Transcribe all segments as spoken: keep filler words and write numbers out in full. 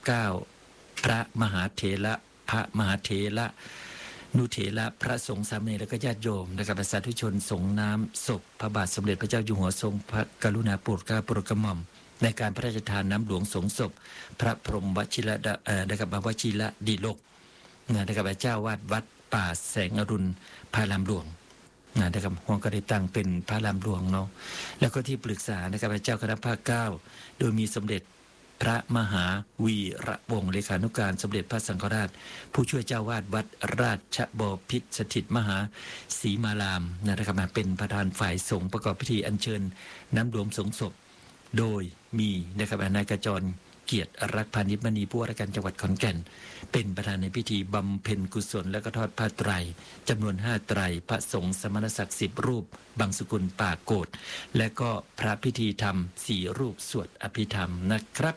เก้าพระมหาเถระพระมหาเถระนุเถระพระสงฆ์สามเณรและก็ญาติโยมนะครับสาธุชนสงน้ำศพพระบาทสมเด็จพระเจ้าอยู่หัวทรงพระกรุณาโปรดเกล้าโปรดกระหม่อมในการพระราชทานน้ำหลวงสงศพพระพรหมวชิระเอ่อนะครับวชิระดีโลกนะครับเจ้าวาดวัดป่าแสงอรุณพระรามหลวงนะครับหัวกระดิตั้งเป็นพระรามหลวงเนาะแล้วก็ที่ปรึกษานะครับเจ้าคณะภาคเก้าโดยมีสมเด็จพระมหาวีระวงศ์เลขานุการสมเด็จพระสังฆราชผู้ช่วยเจ้าวาดวัดราชบพิตรสถิตมหาศรีมารามนะครับมาเป็นประธานฝ่ายสงฆ์ประกอบพิธีอัญเชิญน้ำหลวงสงศพโดยมีนะครับนายกระจรเกียรติรักพานิชมณีผู้ว่าราชการจังหวัดขอนแก่นเป็นประธานในพิธีบำเพ็ญกุศลและก็ทอดผ้าไตรจำนวนห้าไตรพระสงฆ์สมณศักดิ์สิบรูปบางสกุลป่าโกฏและก็พระพิธีธรรมสี่รูปสวดอภิธรรมนะครับ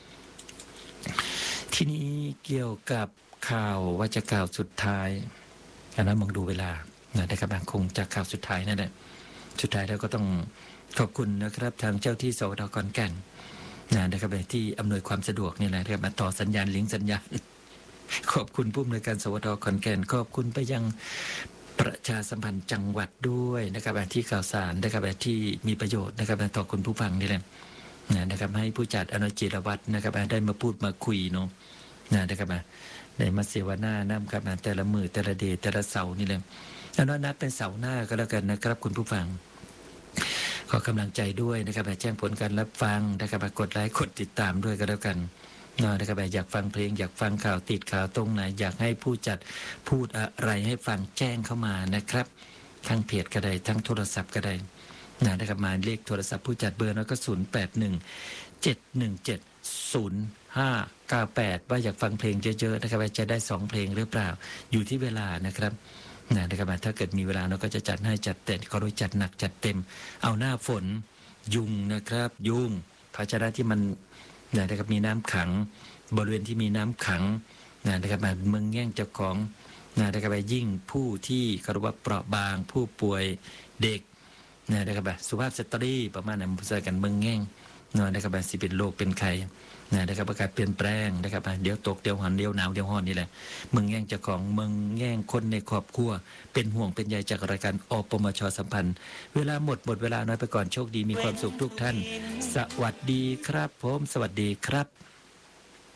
ทีนี้เกี่ยวกับข่าวว่าจะข่าวสุดท้ายอันนั้นมองดูเวลานะครับคงจะข่าวสุดท้ายนั่นแหละสุดท้ายแล้วก็ต้องขอบคุณนะครับทางเจ้าที่สวทขอนแก่นนะครับที่อำนวยความสะดวกนี่แหละนะครับมาต่อสัญญาณลิงก์สัญญาณขอบคุณผู้อำนวยการสวทขอนแก่นขอบคุณไปยังประชาสัมพันธ์จังหวัดด้วยนะครับที่ข่าวสารนะครับที่มีประโยชน์นะครับต่อคุณผู้ฟังนี่แหละนะครับให้ผู้จัดอนุจิรวัฒน์นะครับได้มาพูดมาคุยเนาะนะครับได้มาเสวนาน้ำครับแต่ละมือแต่ละเดย์แต่ละเสาร์นี่เลยแล้วนัดเป็นเสาร์หน้าก็แล้วกันนะครับคุณผู้ฟังขอกำลังใจด้วยนะครับแจ้งผลการรับฟังนะครับกดไลค์กดติดตามด้วยก็แล้วกันนะครับอยากฟังเพลงอยากฟังข่าวติดข่าวตรงไหนอยากให้ผู้จัดพูดอะไรให้ฟังแจ้งเข้ามานะครับทั้งเพจก็ได้ทั้งโทรศัพท์ก็ได้นะครับมาเลขโทรศัพท์ผู้จัดเบอร์แล้วก็ศูนย์ แปด หนึ่ง เจ็ด หนึ่ง เจ็ด ศูนย์ ห้า เก้า แปดว่าอยากฟังเพลงเยอะๆนะครับจะได้สองเพลงหรือเปล่าอยู่ที่เวลานะครับนะครับถ้าเกิดมีเวลาเราก็จะจัดให้จัดเต็มก็รู้จัดหนักจัดเต็มเอาหน้าฝนยุงนะครับยุงภาชนะที่มันนะครับมีน้ำขังบริเวณที่มีน้ำขังนะครับเมืองแง่งเจ้าของนะครับยิ่งผู้ที่กระว่าเปราะบางผู้ป่วยเด็กนะครับสุภาพสตรีประมาณนั้นพูดกันเมืองแง่งนะครับสิเป็นโรคเป็นไข้นะครับอากาศเปลี่ยนแปลงนะครับเดี๋ยวตกเดี๋ยวหันเดี๋ยวหนาวเดี๋ยวร้อนนี่แหละเมืองแง่งเจ้าของเมืองแง่งคนในครอบครัวเป็นห่วงเป็นใยจากรายการอปมชสัมพันธ์เวลาหมดหมดเวลาน้อยไปก่อนโชคดีมีความสุขทุกท่านสวัสดีครับผมสวัสดีครับ